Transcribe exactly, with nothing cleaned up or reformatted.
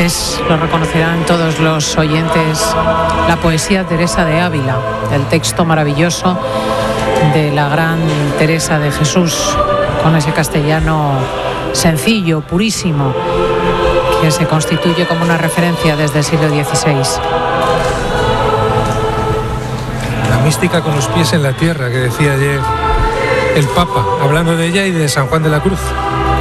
Es, lo reconocerán todos los oyentes, la poesía Teresa de Ávila, el texto maravilloso de la gran Teresa de Jesús, con ese castellano sencillo, purísimo, que se constituye como una referencia desde el siglo dieciséis. La mística con los pies en la tierra, que decía ayer el Papa, hablando de ella y de San Juan de la Cruz.